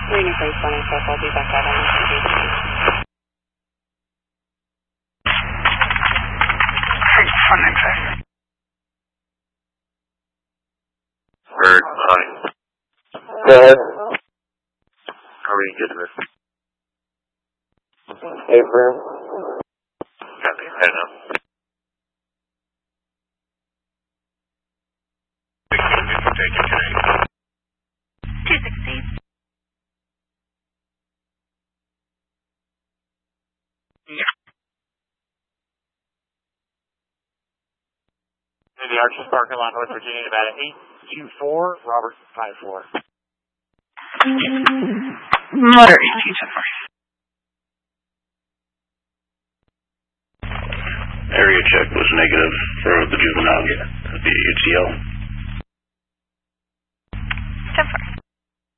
Reading for 26, I'll be back out on the Bird, hi. Go ahead. How are you getting this? April. Got the head up. Take it today. 260. Yeah. In the Arches parking lot, North Virginia, Nevada, 824, Robert 54. Motor 1824. Area check was negative for the juvenile, the ATL.